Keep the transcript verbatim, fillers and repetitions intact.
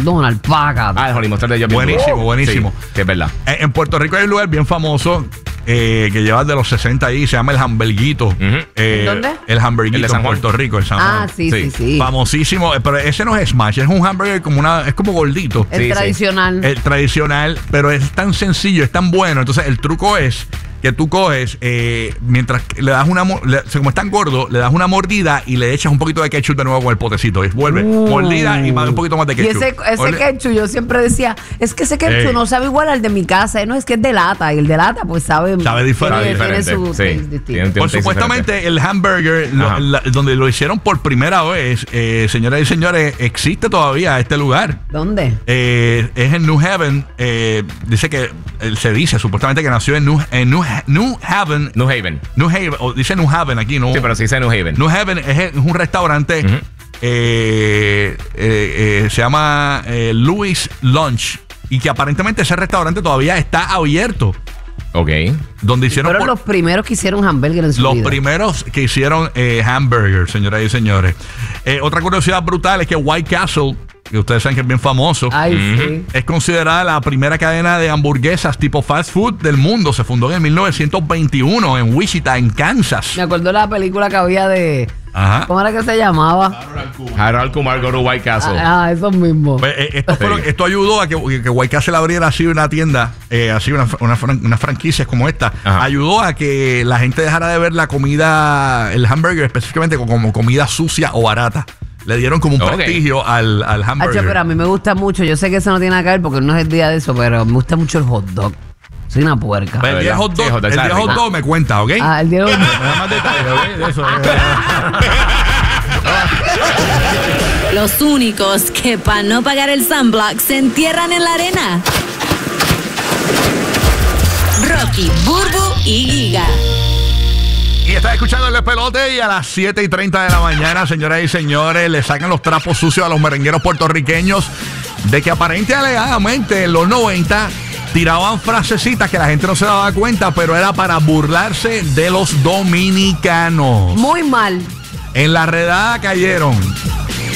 McDonald's, paga. Ah, el Honey Mustard de ellos. Buenísimo, buenísimo. Sí, que es verdad. En, en Puerto Rico hay un lugar bien famoso eh, que lleva de los sesenta ahí, se llama el Hamburguito. Uh-huh. eh, ¿Dónde? El Hamburguito El de San en Juan. Puerto Rico, el San Juan. Ah, sí, sí, sí. Famosísimo, eh, pero ese no es smash, es un hamburger como una, es como gordito. El Sí, tradicional. El tradicional, pero es tan sencillo, es tan bueno. Entonces el truco es que tú coges, eh, mientras que le das una, mo- le- como es tan gordo, le das una mordida y le echas un poquito de ketchup de nuevo con el potecito. Y vuelve, Uh. mordida y más un poquito más de Y ketchup. ese, ese Ole- ketchup, yo siempre decía, es que ese ketchup Ey. no sabe igual al de mi casa, no, es que es de lata, y el de lata pues sabe, Sabe diferente. tiene, Sabe tiene diferente, su sí. taste Tiene- distinto. tiene Por un taste supuestamente el hamburger, lo- Ajá. la- donde lo hicieron por primera vez, eh, señoras y señores, existe todavía este lugar. ¿Dónde? Eh, es en New Haven. eh, dice que eh, se dice supuestamente que nació en New, en New, Ha- New Haven. New Haven. New Haven, o dice New Haven aquí, ¿no? Sí, pero sí dice New Haven. New Haven es, es un restaurante. Ujú. eh, eh, eh, se llama eh, Louis Lunch. Y que aparentemente ese restaurante todavía está abierto. Ok. Donde hicieron Fueron por- los primeros que hicieron hamburger en su los vida. primeros que hicieron eh, hamburgers, señoras y señores. Eh, otra curiosidad brutal es que White Castle, que ustedes saben que es bien famoso, Ay, sí. es considerada la primera cadena de hamburguesas tipo fast food del mundo. Se fundó en el mil novecientos veintiuno en Wichita, en Kansas. Me acuerdo de la película que había de... Ajá. ¿Cómo era que se llamaba? Harold Kumar go to White Castle. Ah, eso mismo. Pues, eh, esto, fue lo- Sí. esto ayudó a que, que White Castle abriera así una tienda, eh, así una, una, fran- unas franquicias como esta. Ajá. Ayudó a que la gente dejara de ver la comida, el hamburger específicamente como, como comida sucia o barata. Le dieron como un Ok. prestigio al, al Hacho, hamburger. pero a mí me gusta mucho, yo sé que eso no tiene nada que ver porque no es el día de eso, pero me gusta mucho el hot dog. Soy una puerca. Pues el día ¿verdad? hot dog, Sí, hot dog el está día hot rico. dog me cuenta, ¿ok? Ah, el día de... Me da más detalles, ¿ok? De eso. Los únicos que para no pagar el sunblock se entierran en la arena. Rocky, Burbu y Giga. Y está escuchando el despelote y a las siete y treinta de la mañana, señoras y señores, le sacan los trapos sucios a los merengueros puertorriqueños de que aparentemente alegadamente en los noventa tiraban frasecitas que la gente no se daba cuenta, pero era para burlarse de los dominicanos. Muy mal. En la redada cayeron